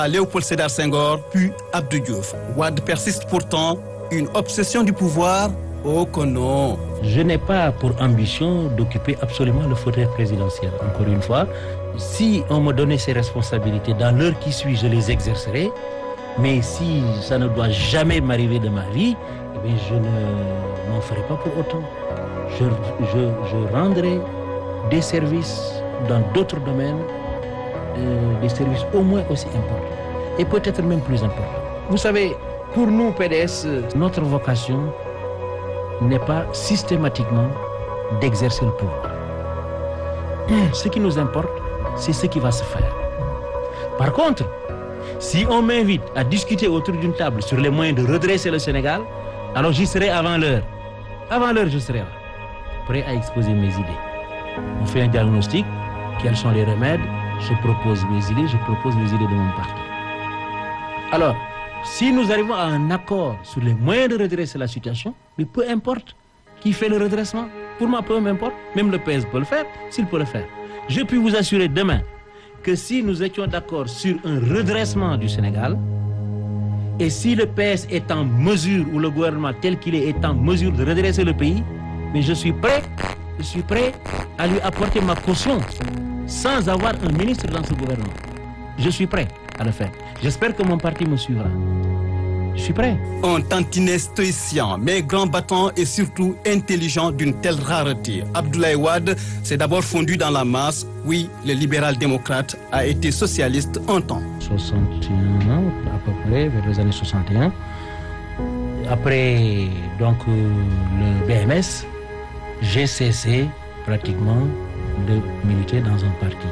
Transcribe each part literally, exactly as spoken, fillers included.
à Léopold Sédar Senghor, puis Abdou Diouf. Wade persiste pourtant une obsession du pouvoir. Oh que non. Je n'ai pas pour ambition d'occuper absolument le fauteuil présidentiel. Encore une fois, si on me donnait ces responsabilités dans l'heure qui suit, je les exercerai. Mais si ça ne doit jamais m'arriver de ma vie, eh bien je ne m'en ferai pas pour autant. Je, je, je rendrai des services dans d'autres domaines, euh, des services au moins aussi importants, et peut-être même plus importants. Vous savez, pour nous, P D S, notre vocation n'est pas systématiquement d'exercer le pouvoir. Ce qui nous importe, c'est ce qui va se faire. Par contre, si on m'invite à discuter autour d'une table sur les moyens de redresser le Sénégal, alors j'y serai avant l'heure. Avant l'heure, je serai là, prêt à exposer mes idées. On fait un diagnostic, quels sont les remèdes, je propose mes idées, je propose les idées de mon parti. Alors, si nous arrivons à un accord sur les moyens de redresser la situation, mais peu importe qui fait le redressement, pour moi peu m'importe, même le P S peut le faire, s'il peut le faire. Je puis vous assurer demain que si nous étions d'accord sur un redressement du Sénégal, et si le P S est en mesure, ou le gouvernement tel qu'il est, est en mesure de redresser le pays, mais je suis prêt, je suis prêt à lui apporter ma caution sans avoir un ministre dans ce gouvernement. Je suis prêt à le faire. J'espère que mon parti me suivra. Je suis prêt. Un tantinet stoïcien, mais grand battant et surtout intelligent d'une telle rareté. Abdoulaye Wade s'est d'abord fondu dans la masse. Oui, le libéral-démocrate a été socialiste un temps. soixante et un ans, à peu près, vers les années soixante et un. Après, donc, euh, le B M S, j'ai cessé pratiquement de militer dans un parti.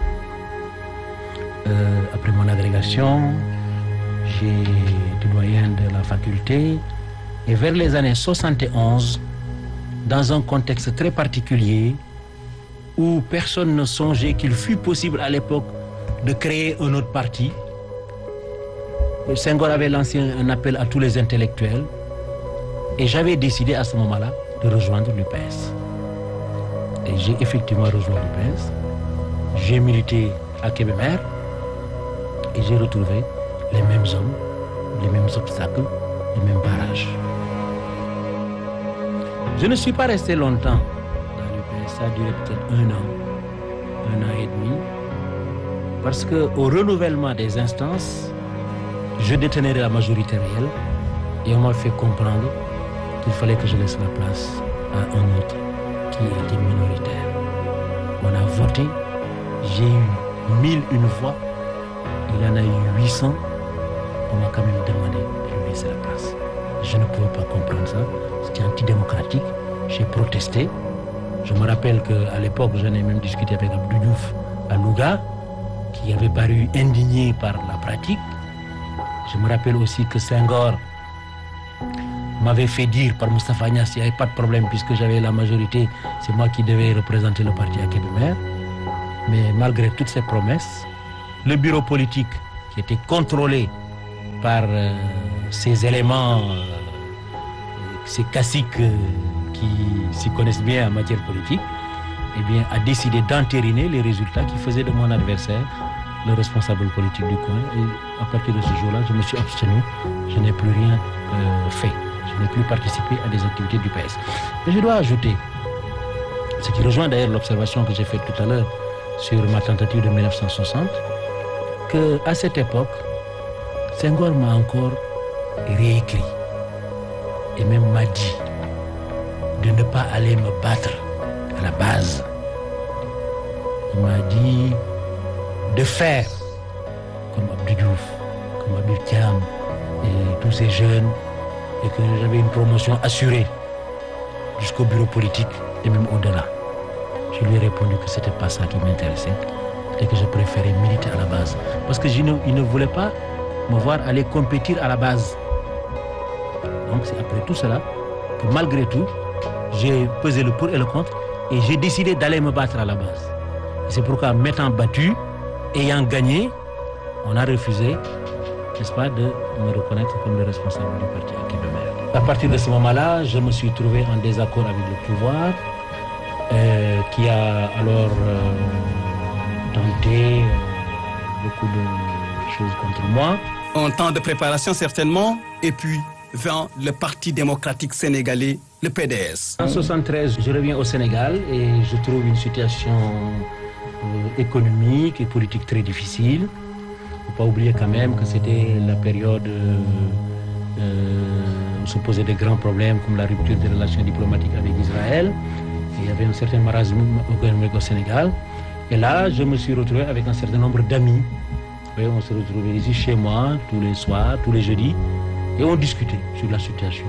Euh, après mon agrégation, j'ai été doyen de la faculté. Et vers les années soixante et onze, dans un contexte très particulier, où personne ne songeait qu'il fût possible à l'époque de créer un autre parti, Senghor avait lancé un appel à tous les intellectuels et j'avais décidé à ce moment-là de rejoindre l'U P S. Et j'ai effectivement rejoint l'U P S. J'ai milité à Kébémer et j'ai retrouvé les mêmes hommes, les mêmes obstacles, les mêmes barrages. Je ne suis pas resté longtemps dans l'U P S, ça a duré peut-être un an, un an et demi, parce qu'au renouvellement des instances, je détenais la majorité réelle et on m'a fait comprendre qu'il fallait que je laisse la place à un autre qui était minoritaire. On a voté, j'ai eu mille une voix, il en a eu huit cents, on m'a quand même demandé de lui laisser la place. Je ne pouvais pas comprendre ça, c'était antidémocratique, j'ai protesté. Je me rappelle qu'à l'époque, j'en ai même discuté avec Abdou Diouf à Louga, qui avait paru indigné par la pratique. Je me rappelle aussi que Senghor m'avait fait dire par Moustapha Niasse qu'il n'y avait pas de problème puisque j'avais la majorité, c'est moi qui devais représenter le parti à Kébémer. Mais malgré toutes ces promesses, le bureau politique qui était contrôlé par euh, ces éléments, euh, ces caciques euh, qui s'y connaissent bien en matière politique, eh bien, a décidé d'entériner les résultats qui faisaient de mon adversaire le responsable politique du coin. Et à partir de ce jour-là, je me suis abstenu. Je n'ai plus rien euh, fait. Je n'ai plus participé à des activités du P S. Mais je dois ajouter, ce qui rejoint d'ailleurs l'observation que j'ai faite tout à l'heure sur ma tentative de mille neuf cent soixante, qu'à cette époque, Senghor m'a encore réécrit et même m'a dit de ne pas aller me battre à la base. Il m'a dit de faire comme Abdou Diouf, comme Abdou Thiam et tous ces jeunes, et que j'avais une promotion assurée jusqu'au bureau politique et même au-delà. Je lui ai répondu que ce n'était pas ça qui m'intéressait et que je préférais militer à la base. Parce qu'il ne, ne voulait pas me voir aller compétir à la base. Donc c'est après tout cela que malgré tout, j'ai pesé le pour et le contre et j'ai décidé d'aller me battre à la base. Et c'est pourquoi, m'étant battu, ayant gagné, on a refusé, n'est-ce pas, de me reconnaître comme le responsable du parti à Kébémer. À partir de ce moment-là, je me suis trouvé en désaccord avec le pouvoir, euh, qui a alors euh, tenté euh, beaucoup de chose contre moi. Un temps de préparation certainement, et puis vint le Parti démocratique sénégalais, le P D S. En soixante-treize, je reviens au Sénégal et je trouve une situation euh, économique et politique très difficile. Il ne faut pas oublier quand même que c'était la période euh, euh, où se posaient des grands problèmes comme la rupture des relations diplomatiques avec Israël. Et il y avait un certain marasme économique au Sénégal. Et là, je me suis retrouvé avec un certain nombre d'amis. Et on se retrouvait ici chez moi tous les soirs, tous les jeudis, et on discutait sur la situation.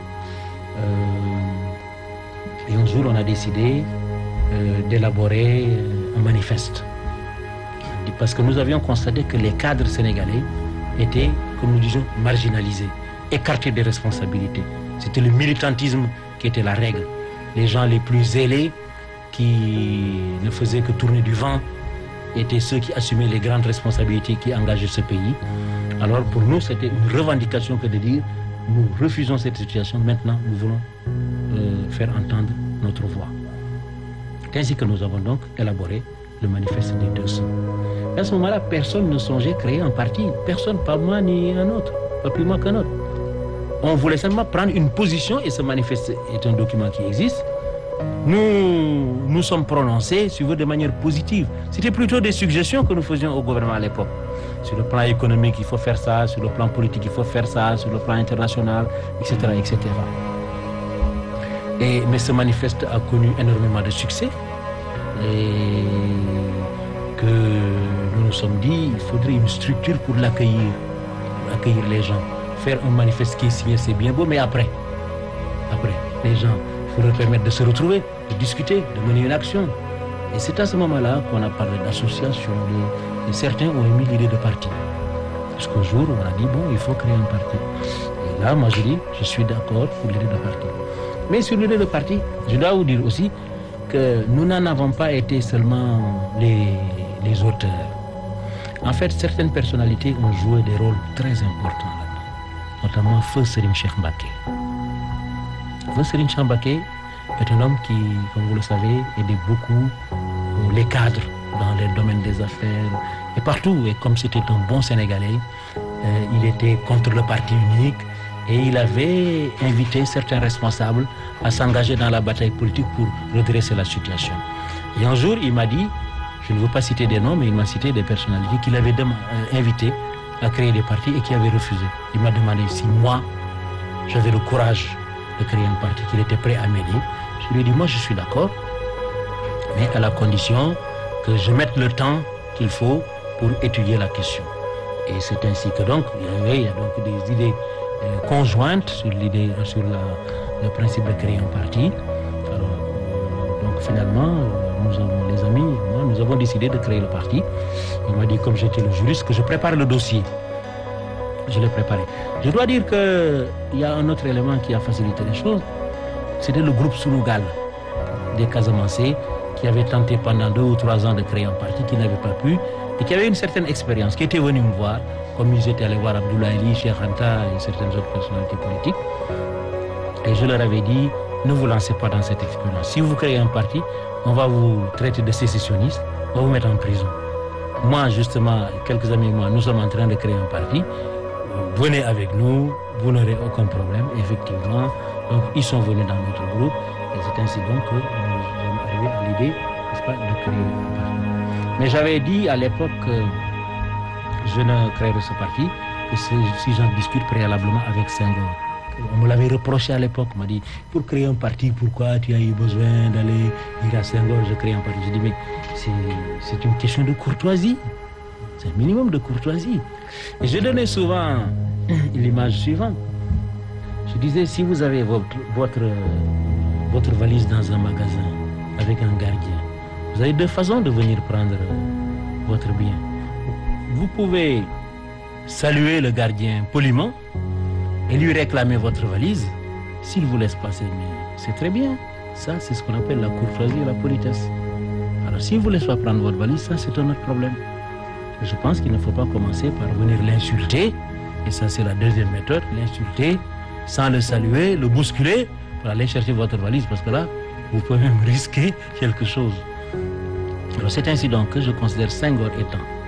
Euh, et un jour, on a décidé euh, d'élaborer un manifeste. Parce que nous avions constaté que les cadres sénégalais étaient, comme nous disions, marginalisés, écartés des responsabilités. C'était le militantisme qui était la règle. Les gens les plus zélés, qui ne faisaient que tourner du vent, étaient ceux qui assumaient les grandes responsabilités qui engageaient ce pays. Alors pour nous, c'était une revendication que de dire nous refusons cette situation, maintenant nous voulons euh, faire entendre notre voix. C'est ainsi que nous avons donc élaboré le manifeste des deux cents. À ce moment-là, personne ne songeait créer un parti. Personne, pas moi ni un autre, pas plus moi qu'un autre. On voulait simplement prendre une position et ce manifeste est un document qui existe. Nous nous sommes prononcés, si vous voulez, de manière positive. C'était plutôt des suggestions que nous faisions au gouvernement à l'époque. Sur le plan économique, il faut faire ça. Sur le plan politique, il faut faire ça. Sur le plan international, et cetera, et cetera. Et, mais ce manifeste a connu énormément de succès. Et que nous nous sommes dit, il faudrait une structure pour l'accueillir, pour accueillir les gens. Faire un manifeste qui est signé, c'est bien beau, mais après, après, les gens, il faut leur permettre de se retrouver, de discuter, de mener une action. Et c'est à ce moment-là qu'on a parlé d'association. Et certains ont émis l'idée de parti. Jusqu'au jour où on a dit, bon, il faut créer un parti. Et là, moi, je dis, je suis d'accord pour l'idée de parti. Mais sur l'idée de parti, je dois vous dire aussi que nous n'en avons pas été seulement les, les auteurs. En fait, certaines personnalités ont joué des rôles très importants là-dedans, notamment Feu Serigne Cheikh Mbacké. Feu Serigne Cheikh Mbacké est un homme qui, comme vous le savez, aidait beaucoup les cadres dans les domaines des affaires et partout. Et comme c'était un bon Sénégalais, euh, il était contre le parti unique et il avait invité certains responsables à s'engager dans la bataille politique pour redresser la situation. Et un jour, il m'a dit, je ne veux pas citer des noms, mais il m'a cité des personnalités qu'il avait dem- euh, invitées à créer des partis et qui avaient refusé. Il m'a demandé si moi, j'avais le courage de créer un parti, qu'il était prêt à m'aider. Je lui ai dit, moi je suis d'accord, mais à la condition que je mette le temps qu'il faut pour étudier la question. Et c'est ainsi que donc, il y avait il y a donc des idées euh, conjointes sur l'idée, sur la, le principe de créer un parti. Alors, euh, donc finalement, euh, nous avons, les amis, moi, nous avons décidé de créer le parti. Il m'a dit, comme j'étais le juriste, que je prépare le dossier. Je l'ai préparé. Je dois dire qu'il y a un autre élément qui a facilité les choses. C'était le groupe Sunugal des Casamancés qui avait tenté pendant deux ou trois ans de créer un parti, qui n'avait pas pu, et qui avait une certaine expérience, qui était venu me voir, comme ils étaient allés voir Abdoulaye Ly, Cheikh Anta et certaines autres personnalités politiques. Et je leur avais dit, ne vous lancez pas dans cette expérience. Si vous créez un parti, on va vous traiter de sécessionniste, on va vous mettre en prison. Moi, justement, quelques amis et moi, nous sommes en train de créer un parti. Venez avec nous, vous n'aurez aucun problème, effectivement. Donc, ils sont venus dans notre groupe, et c'est ainsi donc que nous sommes arrivés à l'idée, n'est-ce pas, de créer un parti. Mais j'avais dit à l'époque que je ne créerai ce parti que si j'en discute préalablement avec Senghor. On me l'avait reproché à l'époque, on m'a dit, pour créer un parti, pourquoi tu as eu besoin d'aller dire à Senghor, je crée un parti. Je dis, mais c'est, c'est une question de courtoisie. C'est un minimum de courtoisie. Et je donnais souvent l'image suivante. Je disais, si vous avez votre, votre, votre valise dans un magasin avec un gardien, vous avez deux façons de venir prendre votre bien. Vous pouvez saluer le gardien poliment et lui réclamer votre valise. S'il vous laisse passer, mais c'est très bien. Ça, c'est ce qu'on appelle la courtoisie et la politesse. Alors, s'il ne vous laisse pas prendre votre valise, ça, c'est un autre problème. Je pense qu'il ne faut pas commencer par venir l'insulter, et ça c'est la deuxième méthode, l'insulter sans le saluer, le bousculer pour aller chercher votre valise, parce que là, vous pouvez même risquer quelque chose. Alors c'est ainsi donc que je considère Senghor étant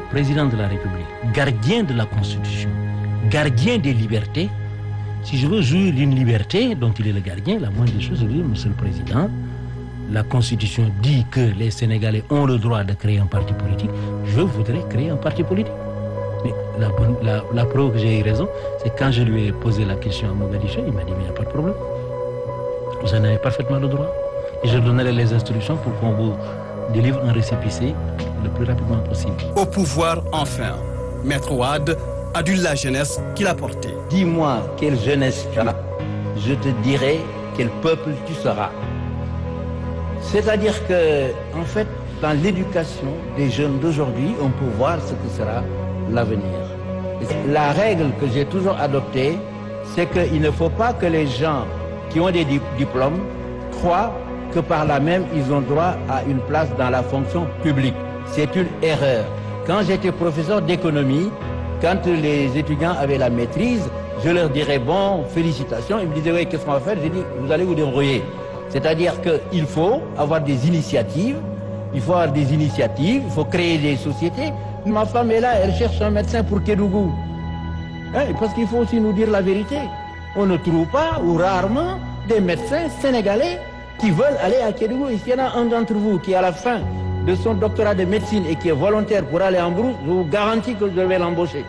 président de la République, gardien de la Constitution, gardien des libertés, si je veux jouir d'une liberté dont il est le gardien, la moindre des choses, je veux dire, Monsieur le Président, la Constitution dit que les Sénégalais ont le droit de créer un parti politique, je voudrais créer un parti politique. Mais la, la, la preuve que j'ai eu raison, c'est quand je lui ai posé la question à Mogadiscio, il m'a dit, mais il n'y a pas de problème. Vous en avez parfaitement le droit. Et je donnerai les instructions pour qu'on vous délivre un récépissé le plus rapidement possible. Au pouvoir, enfin, Maître Wade adulte la jeunesse qu'il a portée. Dis-moi quelle jeunesse tu as, je te dirai quel peuple tu seras. C'est-à-dire que, en fait, dans l'éducation des jeunes d'aujourd'hui, on peut voir ce que sera l'avenir. La règle que j'ai toujours adoptée, c'est qu'il ne faut pas que les gens qui ont des diplômes croient que par là même, ils ont droit à une place dans la fonction publique. C'est une erreur. Quand j'étais professeur d'économie, quand les étudiants avaient la maîtrise, je leur dirais, bon, félicitations. Ils me disaient, oui, qu'est-ce qu'on va faire? J'ai dit, vous allez vous débrouiller. C'est-à-dire qu'il faut avoir des initiatives, il faut avoir des initiatives, il faut créer des sociétés. Ma femme est là, elle cherche un médecin pour Kédougou. Hein, parce qu'il faut aussi nous dire la vérité. On ne trouve pas, ou rarement, des médecins sénégalais qui veulent aller à Kédougou. Et s'il y en a un d'entre vous qui, à la fin de son doctorat de médecine et qui est volontaire pour aller en brousse, je vous garantis que je vais l'embaucher.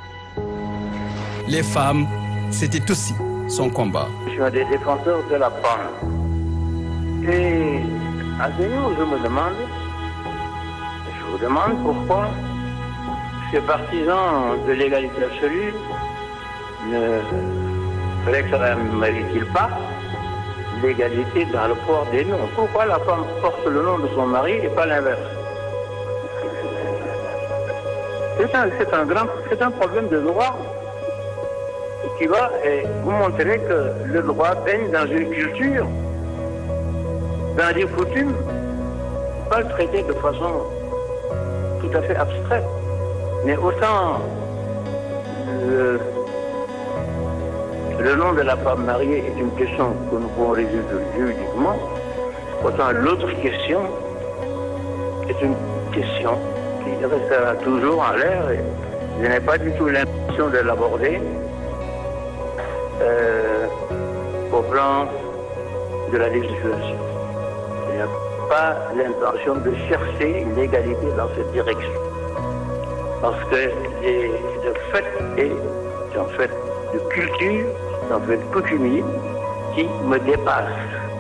Les femmes, c'était aussi son combat. Je suis un des défenseurs de la femme. Et à ce niveau, je me demande, je vous demande pourquoi ces partisans de l'égalité absolue ne réclament-ils pas l'égalité dans le port des noms? Pourquoi la femme porte le nom de son mari et pas l'inverse? C'est un, c'est un grand, c'est un problème de droit qui va et vous montrer que le droit baigne dans une culture, dans des coutumes, pas le traiter de façon tout à fait abstraite, mais autant le, le nom de la femme mariée est une question que nous pouvons résoudre juridiquement, autant l'autre question est une question qui restera toujours en l'air et je n'ai pas du tout l'intention de l'aborder euh, au plan de la législation. Il n'y a pas l'intention de chercher l'égalité dans cette direction. Parce que les, le fait est un fait de culture, un fait coutumier qui me dépasse.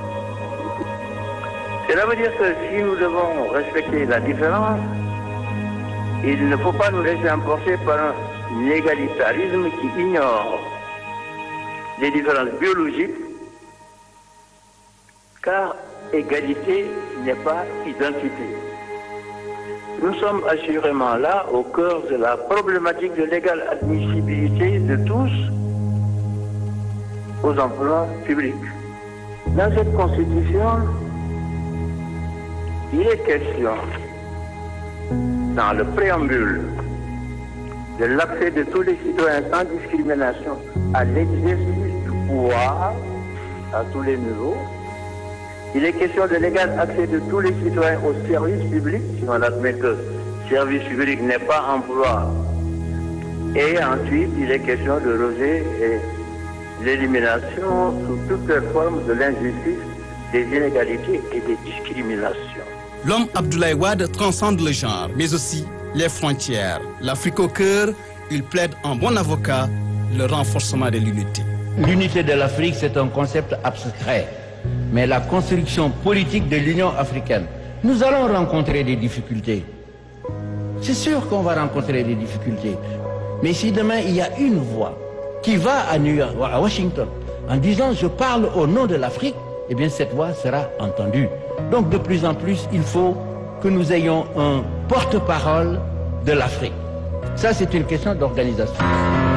Cela veut dire que si nous devons respecter la différence, il ne faut pas nous laisser emporter par un égalitarisme qui ignore les différences biologiques, car égalité n'est pas identité. Nous sommes assurément là au cœur de la problématique de l'égale admissibilité de tous aux emplois publics. Dans cette Constitution, il est question, dans le préambule, de l'accès de tous les citoyens sans discrimination à l'exercice du pouvoir à tous les niveaux. Il est question de l'égal accès de tous les citoyens aux services publics, si on admet que service public n'est pas emploi. Et ensuite, il est question de rejet et l'élimination sous toutes les formes de l'injustice, des inégalités et des discriminations. L'homme Abdoulaye Wade transcende le genre, mais aussi les frontières. L'Afrique au cœur, il plaide en bon avocat le renforcement de l'unité. L'unité de l'Afrique, c'est un concept abstrait. Mais la construction politique de l'Union africaine, nous allons rencontrer des difficultés. C'est sûr qu'on va rencontrer des difficultés. Mais si demain, il y a une voix qui va à New York, à Washington, en disant « je parle au nom de l'Afrique », eh bien cette voix sera entendue. Donc de plus en plus, il faut que nous ayons un porte-parole de l'Afrique. Ça, c'est une question d'organisation.